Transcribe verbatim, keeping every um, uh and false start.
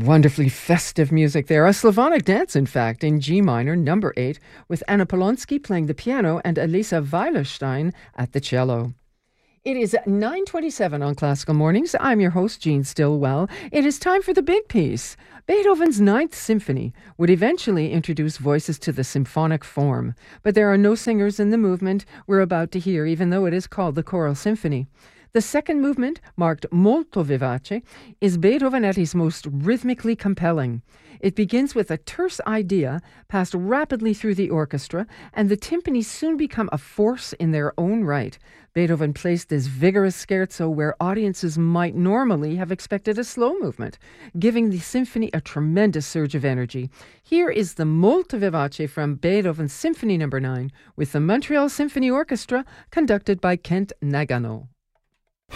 Wonderfully festive music there. A Slavonic dance, in fact, in G minor, number eight, with Anna Polonsky playing the piano and Elisa Weilerstein at the cello. It is nine twenty-seven on Classical Mornings. I'm your host, Jean Stillwell. It is time for the big piece. Beethoven's Ninth Symphony would eventually introduce voices to the symphonic form, but there are no singers in the movement we're about to hear, even though it is called the Choral Symphony. The second movement, marked molto vivace, is Beethoven at his most rhythmically compelling. It begins with a terse idea passed rapidly through the orchestra, and the timpani soon become a force in their own right. Beethoven placed this vigorous scherzo where audiences might normally have expected a slow movement, giving the symphony a tremendous surge of energy. Here is the molto vivace from Beethoven's Symphony number nine with the Montreal Symphony Orchestra, conducted by Kent Nagano.